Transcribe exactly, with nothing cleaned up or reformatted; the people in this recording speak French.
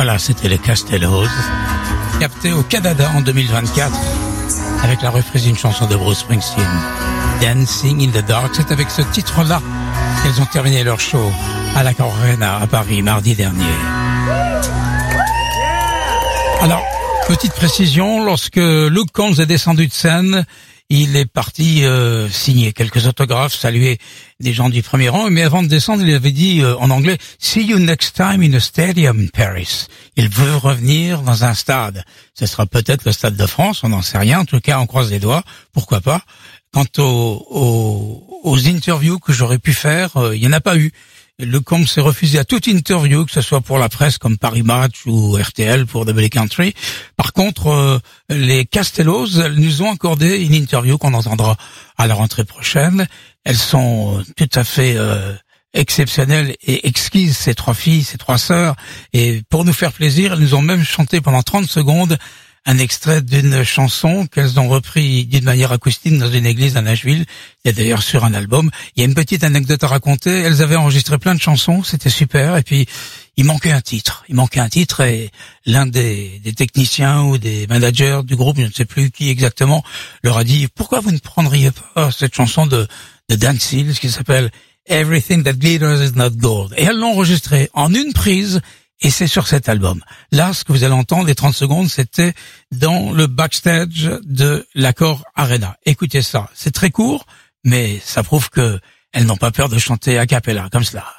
Voilà, c'était les Castellos, captés au Canada en deux mille vingt-quatre, avec la reprise d'une chanson de Bruce Springsteen, Dancing in the Dark. C'est avec ce titre-là qu'elles ont terminé leur show à l'Accor Arena à Paris mardi dernier. Alors, petite précision, lorsque Luke Combs est descendu de scène, il est parti euh, signer quelques autographes, saluer des gens du premier rang, mais avant de descendre, il avait dit euh, en anglais « See you next time in a stadium in Paris ». Il veut revenir dans un stade. Ce sera peut-être le Stade de France, on n'en sait rien. En tout cas, on croise les doigts, pourquoi pas. Quant aux, aux, aux interviews que j'aurais pu faire, euh, il n'y en a pas eu. Le Combs s'est refusé à toute interview, que ce soit pour la presse comme Paris Match ou R T L pour Double Country. Par contre, euh, les Castellos elles nous ont accordé une interview qu'on entendra à la rentrée prochaine. Elles sont tout à fait euh, exceptionnelles et exquises, ces trois filles, ces trois sœurs. Et pour nous faire plaisir, elles nous ont même chanté pendant trente secondes un extrait d'une chanson qu'elles ont repris d'une manière acoustique dans une église à Nashville. Il y a d'ailleurs sur un album. Il y a une petite anecdote à raconter. Elles avaient enregistré plein de chansons, c'était super. Et puis, il manquait un titre. Il manquait un titre et l'un des, des techniciens ou des managers du groupe, je ne sais plus qui exactement, leur a dit « Pourquoi vous ne prendriez pas cette chanson de, de Dan Seals qui s'appelle « Everything That Glitters Is Not Gold » Et elles l'ont enregistrée en une prise. Et c'est sur cet album. Là, ce que vous allez entendre, les trente secondes, c'était dans le backstage de l'Accor Arena. Écoutez ça, c'est très court, mais ça prouve que elles n'ont pas peur de chanter a cappella, comme cela.